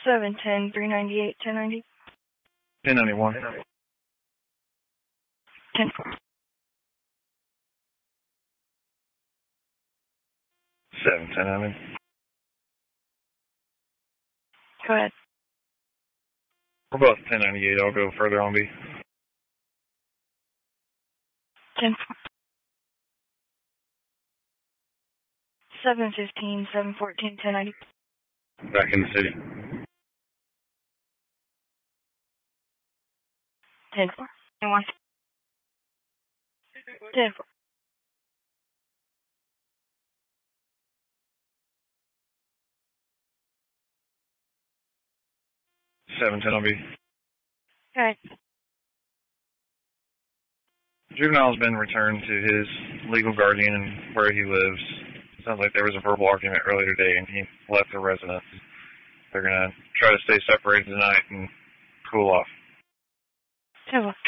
710 398 1090. 1091. 10. Seven ten. I'm in. Go ahead. We're both 1098. I'll go further on B. 10. 715 714 1090. Back in the city. 10 4. 1. 10 4. Seven ten on B. Go ahead. Juvenile's been returned to his legal guardian and where he lives. Sounds like there was a verbal argument earlier today and he left the residence. They're going to try to stay separated tonight and cool off. 10 4.